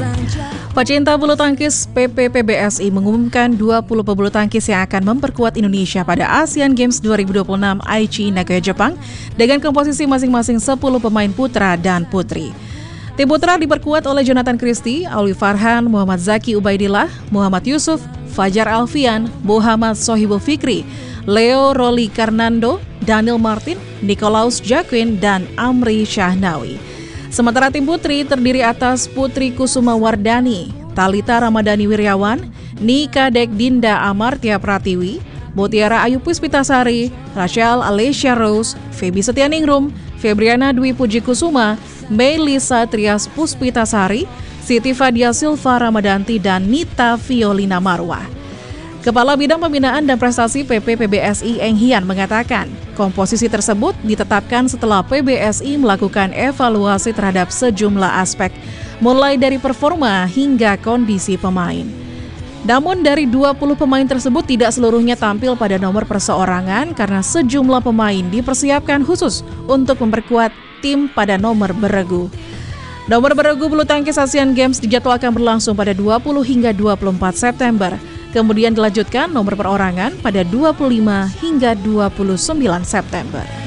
Pecinta bulu tangkis PPPBSI mengumumkan 20 pebulu tangkis yang akan memperkuat Indonesia pada Asian Games 2026 Aichi, Nagoya, Jepang dengan komposisi masing-masing 10 pemain putra dan putri. Tim putra diperkuat oleh Jonathan Christie, Alwi Farhan, Muhammad Zaki Ubaidillah, Muhammad Yusuf, Fajar Alfian, Muhammad Sohibul Fikri, Leo Roli Karnando, Daniel Martin, Nikolaus Jacquin, dan Amri Syahnawi. Sementara tim putri terdiri atas Putri Kusuma Wardani, Talita Ramadhani Wiryawan, Nika Dek Dinda Amartya Pratiwi, Mutiara Ayu Puspitasari, Rachel Alessia Rose, Feby Setianingrum, Febriana Dwi Puji Kusuma, Melisa Trias Puspitasari, Siti Fadia Silva Ramadanti, dan Nita Violina Marwah. Kepala Bidang Pembinaan dan Prestasi PPPBSI Eng Hian mengatakan, komposisi tersebut ditetapkan setelah PBSI melakukan evaluasi terhadap sejumlah aspek, mulai dari performa hingga kondisi pemain. Namun dari 20 pemain tersebut tidak seluruhnya tampil pada nomor perseorangan karena sejumlah pemain dipersiapkan khusus untuk memperkuat tim pada nomor beregu. Nomor beregu bulu tangkis Asian Games dijadwalkan berlangsung pada 20 hingga 24 September. Kemudian dilanjutkan nomor perorangan pada 25 hingga 29 September.